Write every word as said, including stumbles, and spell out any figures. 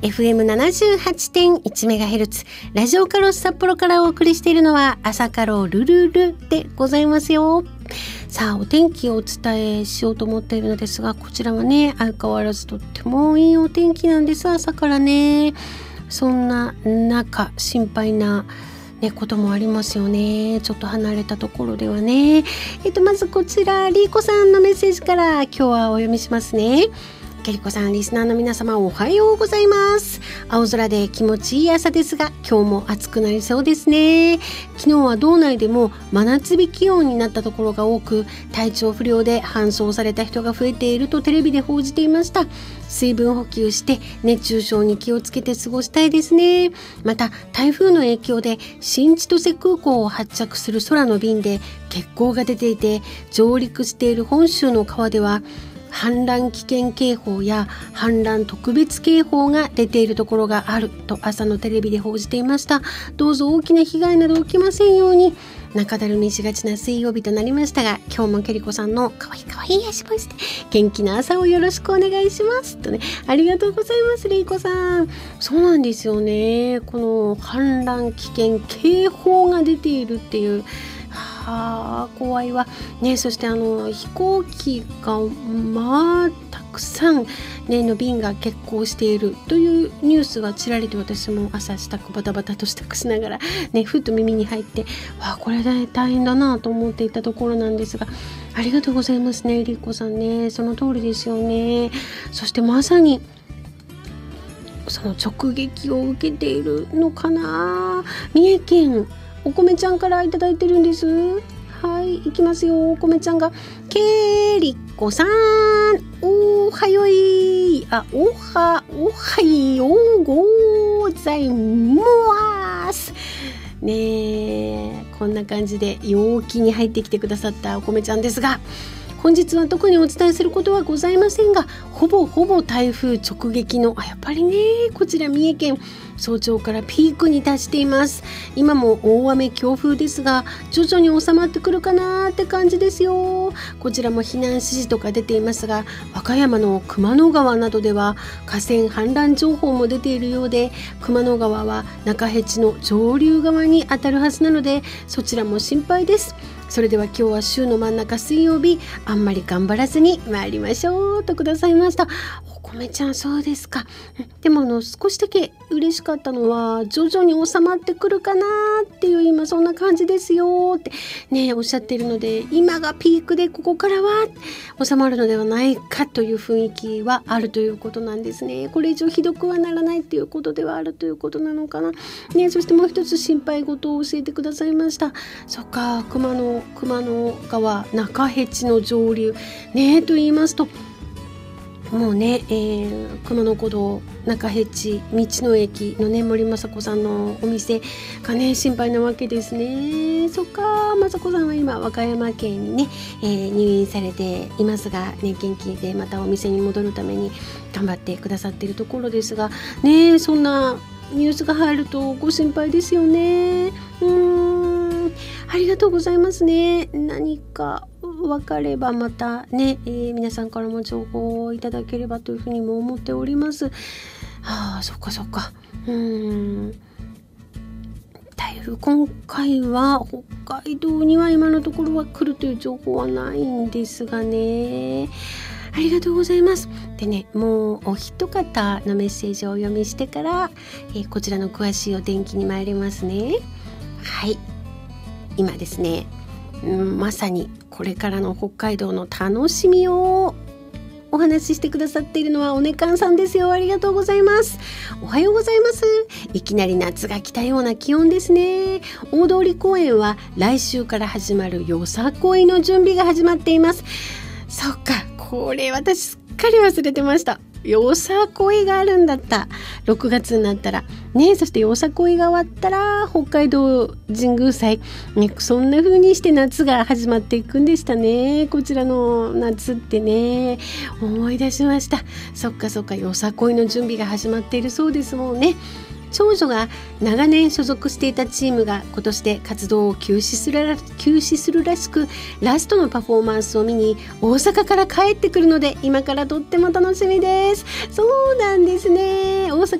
エフエムななじゅうはちてんいちメガヘルツ ラジオカロス札幌からお送りしているのは朝カロルルルでございますよ。さあ、お天気をお伝えしようと思っているのですが、こちらはね、相変わらずとってもいいお天気なんです。朝からね。そんな中、心配なね、こともありますよね。ちょっと離れたところではね。えっとまずこちら、リーコさんのメッセージから今日はお読みしますね。ケリコさん、リスナーの皆様、おはようございます。青空で気持ちいい朝ですが、今日も暑くなりそうですね。昨日は道内でも真夏日気温になったところが多く、体調不良で搬送された人が増えているとテレビで報じていました。水分補給して熱中症に気をつけて過ごしたいですね。また台風の影響で新千歳空港を発着する空の便で欠航が出ていて、上陸している本州の川では氾濫危険警報や氾濫特別警報が出ているところがあると朝のテレビで報じていました。どうぞ大きな被害など起きませんように。中だるみしがちな水曜日となりましたが、今日もケリコさんのかわいいかわいい足ボイスで元気な朝をよろしくお願いしますとね。ありがとうございます、リーコさん。そうなんですよね。この氾濫危険警報が出ているっていう、はあ、怖いわね。そしてあの飛行機がまあたくさん、ね、の便が欠航しているというニュースがちらりと私も朝支度バタバタと支度しながらね、ふっと耳に入って、わあこれで大変だなと思っていたところなんですが、ありがとうございますね、リーコさんね。その通りですよね。そしてまさにその直撃を受けているのかな。三重県お米ちゃんからいただいてるんです。はい、いきますよ。お米ちゃんが、ケリコさん、おはよい、あ、おは、おはようございます。ねえ、こんな感じで陽気に入ってきてくださったお米ちゃんですが、本日は特にお伝えすることはございませんが、ほぼほぼ台風直撃の、あ、やっぱりね、こちら三重県、早朝からピークに達しています。今も大雨強風ですが、徐々に収まってくるかなって感じですよ。こちらも避難指示とか出ていますが、和歌山の熊野川などでは河川氾濫情報も出ているようで、熊野川は中辺地の上流側に当たるはずなので、そちらも心配です。それでは今日は週の真ん中水曜日、あんまり頑張らずに参りましょうとくださいました。お米ちゃん、そうですか。でもあの少しだけ嬉しかったのは、徐々に収まってくるかなっていう、今そんな感じですよってねおっしゃっているので、今がピークでここからは収まるのではないかという雰囲気はあるということなんですね。これ以上ひどくはならないっていうことではあるということなのかなね。そしてもう一つ心配事を教えてくださいました。そっか、熊野熊野川中辺地の上流ねと言いますと、もうね、えー、熊野古道中辺地道の駅のね森雅子さんのお店がね心配なわけですね。そっか、雅子さんは今和歌山県にね、えー、入院されていますが、ね、元気でまたお店に戻るために頑張ってくださっているところですがね、そんなニュースが入るとご心配ですよね。うーん、ありがとうございますね。何か分かればまたね、えー、皆さんからも情報をいただければというふうにも思っております。はあ、そっかそっか。うーん、台風今回は北海道には今のところは来るという情報はないんですがね。ありがとうございます。でね、もうお一方のメッセージをお読みしてから、えー、こちらの詳しいお天気に参りますね。はい、今ですね、うん、まさにこれからの北海道の楽しみをお話ししてくださっているのはおねかんさんですよ。ありがとうございます。おはようございます。いきなり夏が来たような気温ですね。大通公園は来週から始まるよさこいの準備が始まっています。そっか、これ私すっかり忘れてました。よさこいがあるんだった。ろくがつになったらね。そしてよさこいが終わったら北海道神宮祭、ね、そんな風にして夏が始まっていくんでしたね。こちらの夏ってね、思い出しました。そっかそっか、よさこいの準備が始まっているそうですもんね。長女が長年所属していたチームが今年で活動を休止するら、休止するらしく、ラストのパフォーマンスを見に大阪から帰ってくるので、今からとっても楽しみです。そうなんですね。大阪